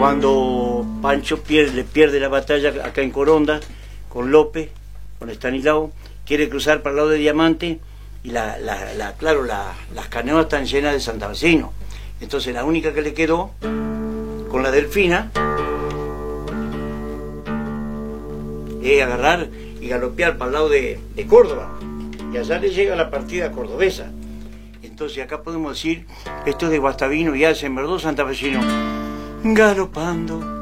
cuando Pancho pierde la batalla acá en Coronda con López, con Estanislao, quiere cruzar para el lado de Diamante y claro, las canoas están llenas de santafesinos. Entonces la única que le quedó con la Delfina es agarrar y galopear para el lado de Córdoba, y allá le llega la partida cordobesa. Entonces acá podemos decir, esto es de Guastavino y Alsenberg, dos santafesinos galopando